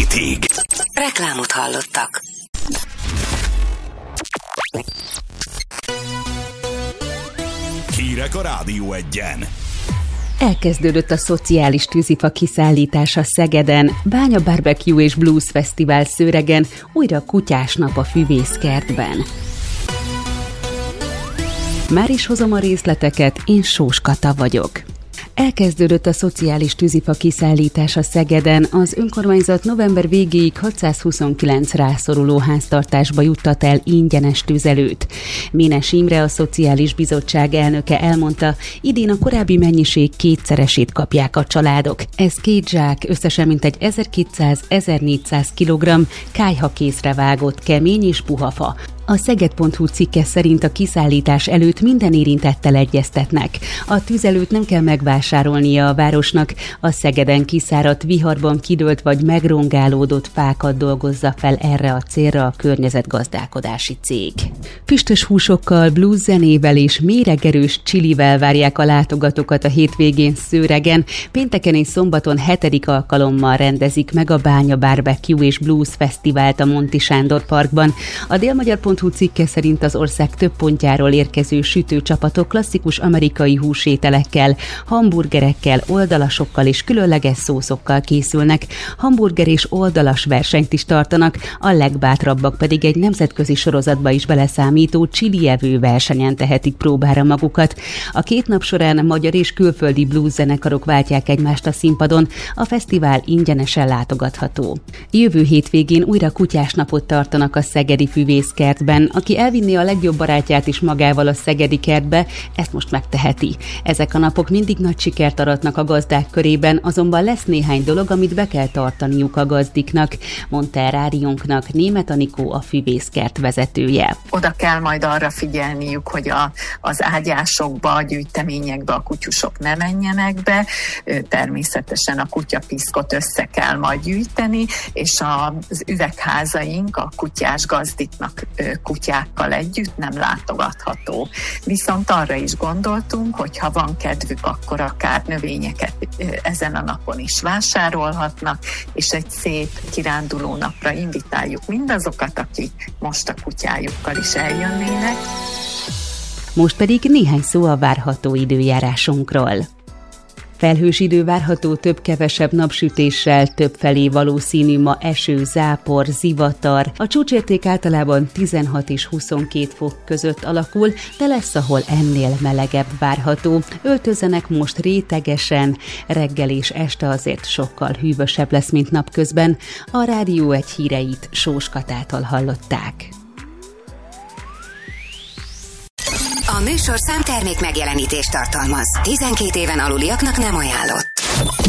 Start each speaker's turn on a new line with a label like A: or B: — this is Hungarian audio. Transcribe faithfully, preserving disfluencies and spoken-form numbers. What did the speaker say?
A: hétig.
B: Reklámot hallottak.
A: Hírek a Rádió Egyen.
C: Elkezdődött a szociális tűzifa kiszállítása Szegeden, Bánya Barbecue és Blues Fesztivál Szőregen, újra kutyás nap a Füvészkertben. Már is hozom a részleteket, én Sós Kata vagyok. Elkezdődött a szociális tűzifa kiszállítása Szegeden, az önkormányzat november végéig hatszázhuszonkilenc rászoruló háztartásba juttat el ingyenes tüzelőt. Ménes Imre, a Szociális Bizottság elnöke elmondta, idén a korábbi mennyiség kétszeresét kapják a családok. Ez két zsák, összesen mintegy ezerkétszáz-ezernégyszáz kilogramm kályhakészre vágott kemény és puha fa. A szeged pont hu cikke szerint a kiszállítás előtt minden érintettel egyeztetnek. A tüzelőt nem kell megvásárolnia a városnak, a Szegeden kiszáradt, viharban kidőlt vagy megrongálódott fákat dolgozza fel erre a célra a környezetgazdálkodási cég. Füstös húsokkal, blues zenével és méregerős csilivel várják a látogatókat a hétvégén Szőregen. Pénteken és szombaton hetedik alkalommal rendezik meg a Bánya Barbecue és Blues Fesztivált a Monti Sándor Parkban. A délmagyar pont hu cikke szerint az ország több pontjáról érkező sütőcsapatok klasszikus amerikai húsételekkel, hamburgerekkel, oldalasokkal és különleges szószokkal készülnek. Hamburger és oldalas versenyt is tartanak, a legbátrabbak pedig egy nemzetközi sorozatba is beleszámító csilievő versenyen tehetik próbára magukat. A két nap során magyar és külföldi blues zenekarok váltják egymást a színpadon, a fesztivál ingyenesen látogatható. Jövő hétvégén újra kutyás napot tartanak a szegedi Füvészkertben. Aki elvinné a legjobb barátját is magával a szegedi kertbe, ezt most megteheti. Ezek a napok mindig nagy sikert aratnak a gazdák körében, azonban lesz néhány dolog, amit be kell tartaniuk a gazdiknak, mondta el rádiónknak Németh Anikó, a Füvészkert vezetője.
D: Oda kell majd arra figyelniük, hogy a, az ágyásokba, a gyűjteményekbe a kutyusok ne menjenek be, természetesen a kutyapiszkot össze kell majd gyűjteni, és az üvegházaink a kutyás gazdiknak kutyákkal együtt nem látogatható. Viszont arra is gondoltunk, hogy ha van kedvük, akkor akár növényeket ezen a napon is vásárolhatnak, és egy szép kiránduló napra invitáljuk mindazokat, akik most a kutyájukkal is eljönnének.
C: Most pedig néhány szó a várható időjárásunkról. Felhős idő várható több-kevesebb napsütéssel, többfelé valószínű ma eső, zápor, zivatar. A csúcsérték általában tizenhat és huszonkét fok között alakul, de lesz, ahol ennél melegebb várható. Öltözzenek most rétegesen, reggel és este azért sokkal hűvösebb lesz, mint napközben. A Rádió Egy híreit Sós Katától hallották.
B: A műsorszám termék megjelenítést tartalmaz. tizenkét éven aluliaknak nem ajánlott.